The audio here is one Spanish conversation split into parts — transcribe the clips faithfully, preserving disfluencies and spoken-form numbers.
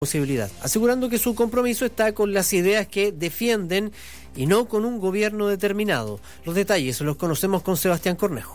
posibilidad, asegurando que su compromiso está con las ideas que defienden y no con un gobierno determinado. Los detalles los conocemos con Sebastián Cornejo.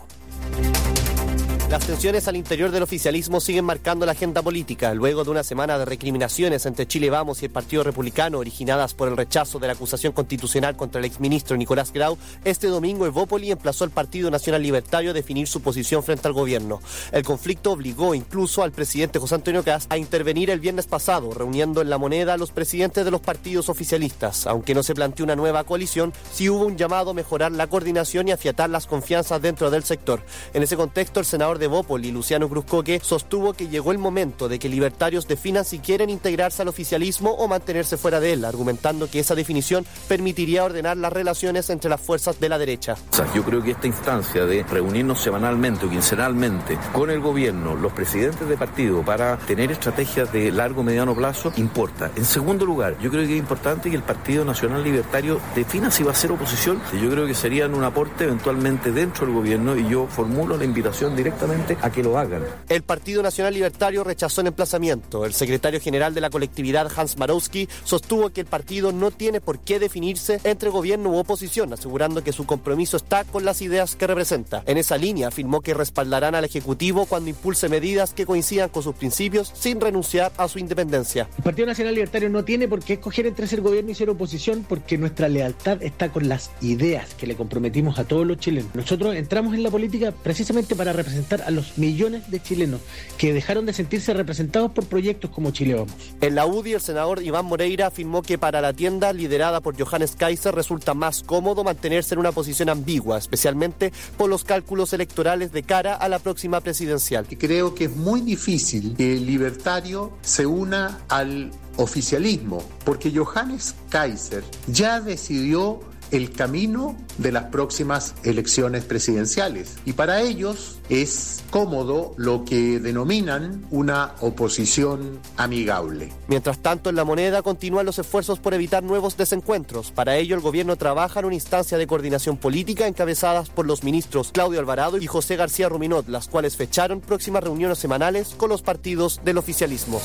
Las tensiones al interior del oficialismo siguen marcando la agenda política. Luego de una semana de recriminaciones entre Chile Vamos y el Partido Republicano, originadas por el rechazo de la acusación constitucional contra el exministro Nicolás Grau, este domingo Evópoli emplazó al Partido Nacional Libertario a definir su posición frente al gobierno. El conflicto obligó incluso al presidente José Antonio Kast a intervenir el viernes pasado, reuniendo en La Moneda a los presidentes de los partidos oficialistas. Aunque no se planteó una nueva coalición, sí hubo un llamado a mejorar la coordinación y afiatar las confianzas dentro del sector. En ese contexto, el senador de Evópoli, Luciano Cruzcoque, sostuvo que llegó el momento de que libertarios definan si quieren integrarse al oficialismo o mantenerse fuera de él, argumentando que esa definición permitiría ordenar las relaciones entre las fuerzas de la derecha. O sea, yo creo que esta instancia de reunirnos semanalmente o quincenalmente con el gobierno, los presidentes de partido, para tener estrategias de largo o mediano plazo, importa. En segundo lugar, yo creo que es importante que el Partido Nacional Libertario defina si va a ser oposición. Yo creo que serían un aporte eventualmente dentro del gobierno y yo formulo la invitación directamente a que lo hagan. El Partido Nacional Libertario rechazó el emplazamiento. El secretario general de la colectividad, Hans Marowski, sostuvo que el partido no tiene por qué definirse entre gobierno u oposición, asegurando que su compromiso está con las ideas que representa. En esa línea, afirmó que respaldarán al Ejecutivo cuando impulse medidas que coincidan con sus principios sin renunciar a su independencia. El Partido Nacional Libertario no tiene por qué escoger entre ser gobierno y ser oposición, porque nuestra lealtad está con las ideas que le comprometimos a todos los chilenos. Nosotros entramos en la política precisamente para representar a los millones de chilenos que dejaron de sentirse representados por proyectos como Chile Vamos. En la U D I, el senador Iván Moreira afirmó que para la tienda liderada por Johannes Kaiser resulta más cómodo mantenerse en una posición ambigua, especialmente por los cálculos electorales de cara a la próxima presidencial. Creo que es muy difícil que el libertario se una al oficialismo, porque Johannes Kaiser ya decidió el camino de las próximas elecciones presidenciales. Y para ellos es cómodo lo que denominan una oposición amigable. Mientras tanto, en La Moneda continúan los esfuerzos por evitar nuevos desencuentros. Para ello, el gobierno trabaja en una instancia de coordinación política encabezadas por los ministros Claudio Alvarado y José García Ruminot, las cuales fecharon próximas reuniones semanales con los partidos del oficialismo.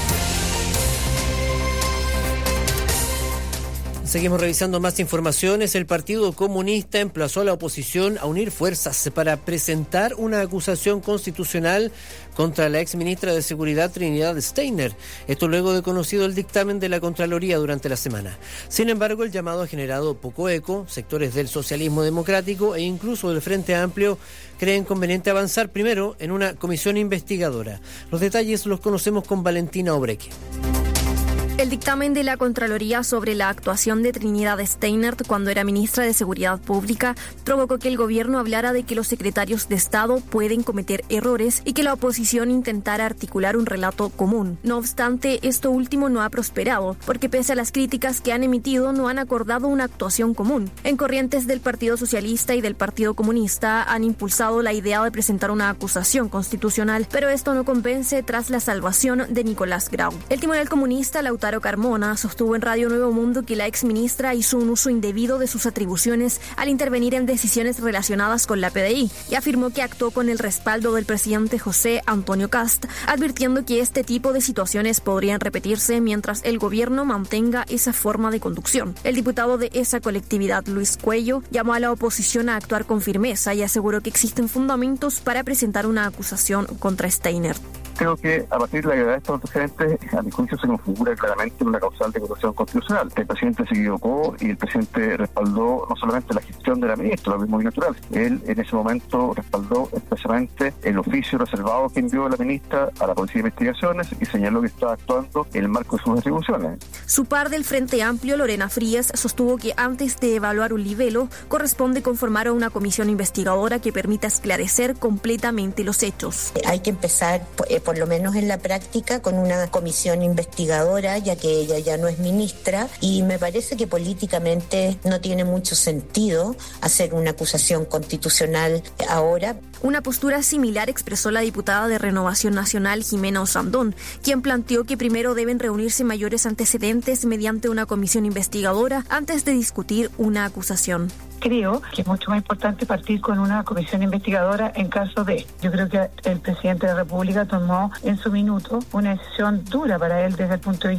Seguimos revisando más informaciones. El Partido Comunista emplazó a la oposición a unir fuerzas para presentar una acusación constitucional contra la exministra de Seguridad Trinidad Steiner. Esto luego de conocido el dictamen de la Contraloría durante la semana. Sin embargo, el llamado ha generado poco eco. Sectores del socialismo democrático e incluso del Frente Amplio creen conveniente avanzar primero en una comisión investigadora. Los detalles los conocemos con Valentina Obreque. El dictamen de la Contraloría sobre la actuación de Trinidad Steiner cuando era ministra de Seguridad Pública provocó que el gobierno hablara de que los secretarios de Estado pueden cometer errores y que la oposición intentara articular un relato común. No obstante, esto último no ha prosperado, porque pese a las críticas que han emitido, no han acordado una actuación común. En corrientes del Partido Socialista y del Partido Comunista han impulsado la idea de presentar una acusación constitucional, pero esto no convence tras la salvación de Nicolás Grau. El timonel comunista, Lautaro Carmona, sostuvo en Radio Nuevo Mundo que la exministra hizo un uso indebido de sus atribuciones al intervenir en decisiones relacionadas con la P D I y afirmó que actuó con el respaldo del presidente José Antonio Kast, advirtiendo que este tipo de situaciones podrían repetirse mientras el gobierno mantenga esa forma de conducción. El diputado de esa colectividad, Luis Cuello, llamó a la oposición a actuar con firmeza y aseguró que existen fundamentos para presentar una acusación contra Steiner. Creo que a partir de la gravedad de estos antecedentes, a mi juicio se configura claramente una causal de acusación constitucional. El presidente se equivocó y el presidente respaldó no solamente la gestión de la ministra, lo mismo que natural. Él en ese momento respaldó expresamente el oficio reservado que envió la ministra a la Policía de Investigaciones y señaló que estaba actuando en el marco de sus atribuciones. Su par del Frente Amplio, Lorena Frías, sostuvo que antes de evaluar un libelo, corresponde conformar a una comisión investigadora que permita esclarecer completamente los hechos. Hay que empezar eh, por lo menos en la práctica, con una comisión investigadora, ya que ella ya no es ministra, y me parece que políticamente no tiene mucho sentido hacer una acusación constitucional ahora. Una postura similar expresó la diputada de Renovación Nacional, Jimena Osandón, quien planteó que primero deben reunirse mayores antecedentes antecedentes mediante una comisión investigadora antes de discutir una acusación. Creo que es mucho más importante partir con una comisión investigadora en caso de. Yo creo que el presidente de la República tomó en su minuto una decisión dura para él desde el punto de vista